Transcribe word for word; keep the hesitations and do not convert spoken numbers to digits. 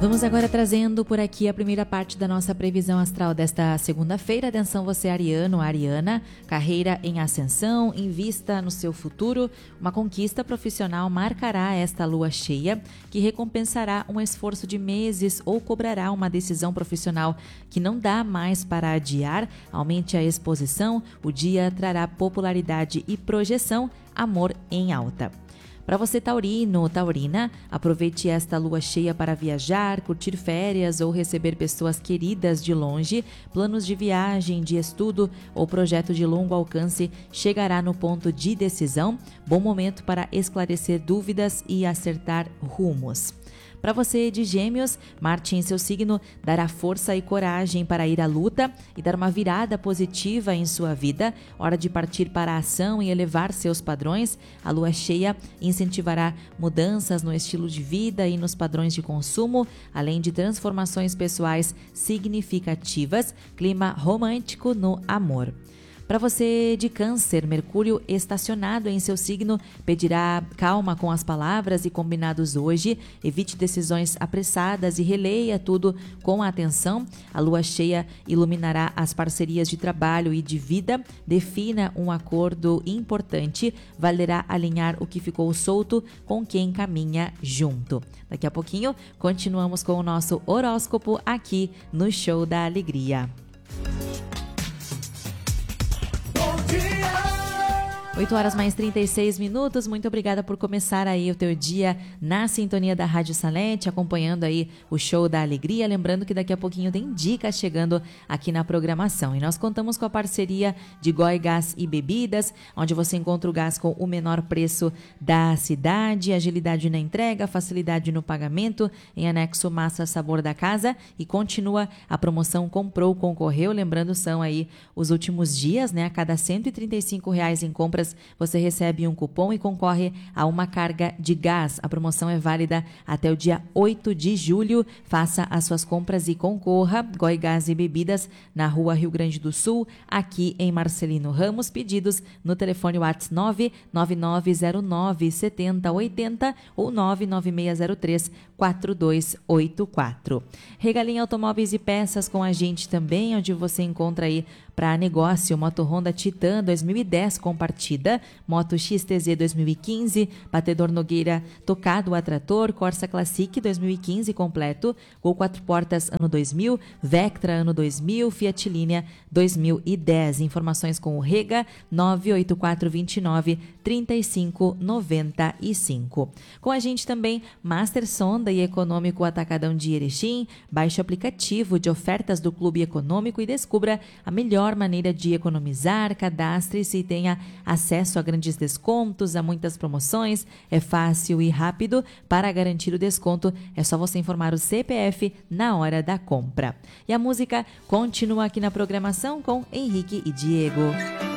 Vamos agora trazendo por aqui a primeira parte da nossa previsão astral desta segunda-feira. Atenção você, ariano, ariana, carreira em ascensão, invista no seu futuro. Uma conquista profissional marcará esta lua cheia, que recompensará um esforço de meses ou cobrará uma decisão profissional que não dá mais para adiar. Aumente a exposição, o dia trará popularidade e projeção, amor em alta. Para você, taurino, taurina, aproveite esta lua cheia para viajar, curtir férias ou receber pessoas queridas de longe. Planos de viagem, de estudo ou projeto de longo alcance chegará no ponto de decisão. Bom momento para esclarecer dúvidas e acertar rumos. Para você de Gêmeos, Marte em seu signo dará força e coragem para ir à luta e dar uma virada positiva em sua vida. Hora de partir para a ação e elevar seus padrões. A lua cheia incentivará mudanças no estilo de vida e nos padrões de consumo, além de transformações pessoais significativas. Clima romântico no amor. Para você de Câncer, Mercúrio estacionado em seu signo pedirá calma com as palavras e combinados hoje. Evite decisões apressadas e releia tudo com atenção. A lua cheia iluminará as parcerias de trabalho e de vida. Defina um acordo importante. Valerá alinhar o que ficou solto com quem caminha junto. Daqui a pouquinho, continuamos com o nosso horóscopo aqui no Show da Alegria. oito horas mais trinta e seis minutos, muito obrigada por começar aí o teu dia na sintonia da Rádio Salete, acompanhando aí o Show da Alegria, lembrando que daqui a pouquinho tem dicas chegando aqui na programação e nós contamos com a parceria de Goi Gás e Bebidas, onde você encontra o gás com o menor preço da cidade, agilidade na entrega, facilidade no pagamento, em anexo massa sabor da casa e continua a promoção Comprou, Concorreu, lembrando são aí os últimos dias, né, a cada cento e trinta e cinco reais em compras você recebe um cupom e concorre a uma carga de gás. A promoção é válida até o dia oito de julho. Faça as suas compras e concorra. Goi Gás e Bebidas, na Rua Rio Grande do Sul, aqui em Marcelino Ramos. Pedidos no telefone WhatsApp nove nove nove zero nove sete zero oito zero ou nove nove seis zero três quatro dois oito quatro. Regalinha Automóveis e Peças com a gente também, onde você encontra aí para negócio Moto Honda Titan dois mil e dez compartida, Moto X T Z dois mil e quinze, Batedor Nogueira Tocado a Trator, Corsa Classic dois mil e quinze completo, Gol quatro portas ano dois mil, Vectra ano dois mil, Fiat Linea dois mil e dez. Informações com o Rega nove oito quatro dois nove três cinco nove cinco. Com a gente também Master Sonda e Econômico Atacadão de Erechim. Baixe o aplicativo de ofertas do Clube Econômico e descubra a melhor maneira de economizar. Cadastre-se e tenha acesso a grandes descontos, a muitas promoções. É fácil e rápido. Para garantir o desconto, é só você informar o C P F na hora da compra. E a música continua aqui na programação com Henrique e Diego.